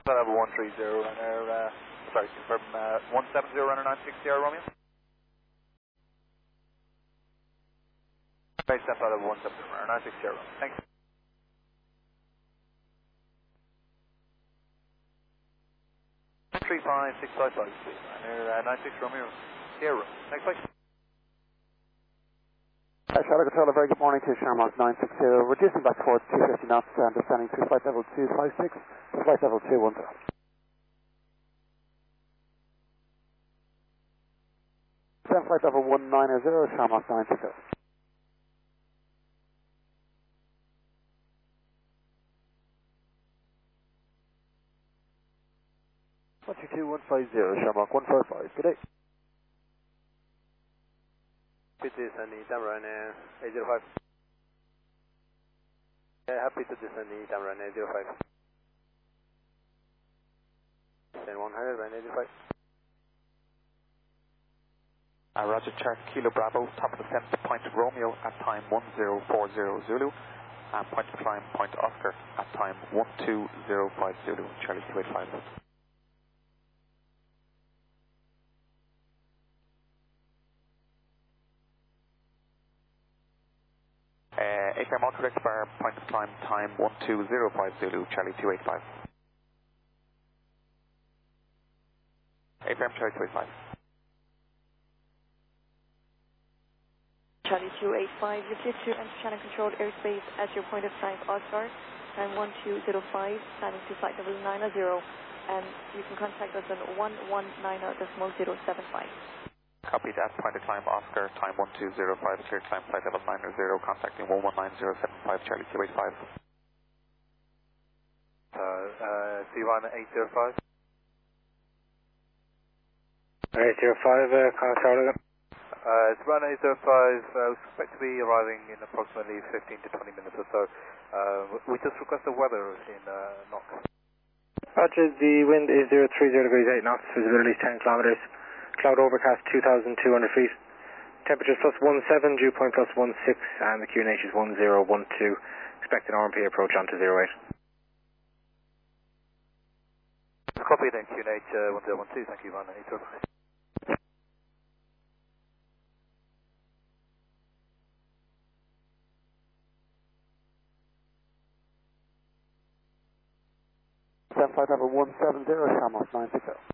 Level 130 runner, sorry, confirm 170 runner 960 Romeo. Base step level 170 runner 960 Romeo. Thanks. Three five six five five. Runner 96 Romeo. Sierra. Next place. Charlotte Controller, very good morning to Shamrock 960, reducing back towards 250 knots, descending to flight level 256, to flight level 210. Then flight level 190, Shamrock 960. Altitude 150, Shamrock 145, good day. Happy to descend the Tamron 805. Yeah, happy to descend the Tamron 805. Then 100, run 805. Roger, Charlie Kilo Bravo, top of descent, point Romeo at time 1040 Zulu, and point to climb, point Oscar at time 1205 Zulu, Charlie 285. AFM correct bar, point to climb, time 1205 Zulu, Charlie 285. AFM Charlie 285. Charlie 285, you clear to enter channel controlled airspace at your point of climb Oscar, time 1205, planning to flight level 90, and you can contact us on 1190.075. Copy that, point of climb Oscar, time 1205, clear climb flight level 90, contacting 119075, Charlie 285. C1 805. 805, Charlie. It's run 805, we expect to be arriving in approximately 15 to 20 minutes or so. We just request the weather in knots. Roger, the wind is 030 degrees 8 knots, visibility 10 kilometers, cloud overcast 2,200 feet, temperature plus 17, dew point plus 16, and the QNH is 1012, expected RMP approach onto 08. Copy then, QNH 1012, thank you, Van 805. Then flight level 170, Shamrock 960.